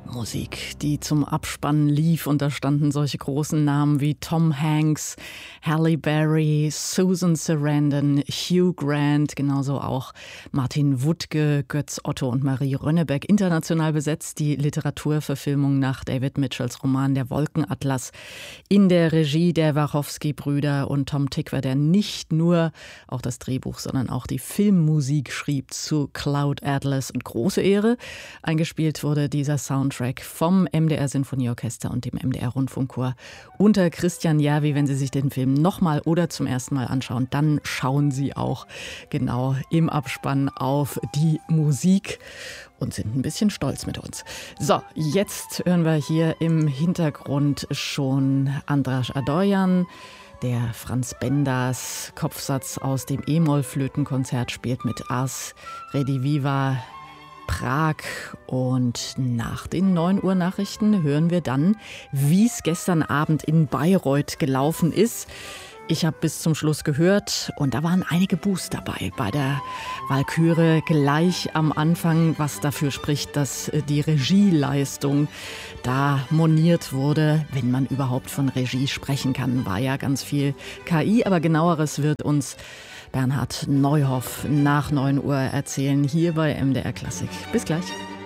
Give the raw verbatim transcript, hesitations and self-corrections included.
Musik, die zum Abspann lief, und da standen solche großen Namen wie Tom Hanks, Halle Berry, Susan Sarandon, Hugh Grant, genauso auch Martin Wuttke, Götz Otto und Marie Rönnebeck. International besetzt die Literaturverfilmung nach David Mitchells Roman Der Wolkenatlas in der Regie der Wachowski-Brüder und Tom Tykwer, der nicht nur auch das Drehbuch, sondern auch die Filmmusik schrieb zu Cloud Atlas. Und große Ehre, eingespielt wurde dieser Soundtrack vom M D R Sinfonieorchester und dem M D R Rundfunkchor unter Christian Järvi. Wenn Sie sich den Film nochmal oder zum ersten Mal anschauen, dann schauen Sie auch genau im Abspann auf die Musik und sind ein bisschen stolz mit uns. So, jetzt hören wir hier im Hintergrund schon Andras Adoyan. Der Franz Benders Kopfsatz aus dem E-Moll-Flötenkonzert spielt mit Ars Rediviva Prag, und nach den neun Uhr Nachrichten hören wir dann, wie es gestern Abend in Bayreuth gelaufen ist. Ich habe bis zum Schluss gehört und da waren einige Boos dabei bei der Walküre gleich am Anfang, was dafür spricht, dass die Regieleistung da moniert wurde, wenn man überhaupt von Regie sprechen kann. War ja ganz viel K I, aber genaueres wird uns Bernhard Neuhoff nach neun Uhr erzählen, hier bei M D R Klassik. Bis gleich.